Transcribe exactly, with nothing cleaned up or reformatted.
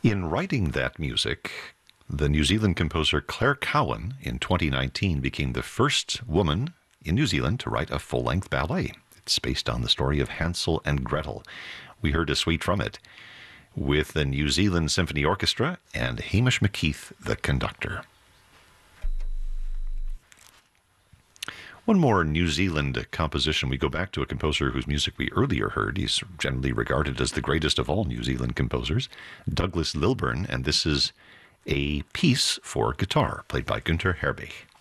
In writing that music, the New Zealand composer Claire Cowan in twenty nineteen became the first woman in New Zealand to write a full-length ballet. It's based on the story of Hansel and Gretel. We heard a suite from it with the New Zealand Symphony Orchestra and Hamish McKeith, the conductor. One more New Zealand composition. We go back to a composer whose music we earlier heard. He's generally regarded as the greatest of all New Zealand composers, Douglas Lilburn, and this is a piece for guitar played by Günther Herbig.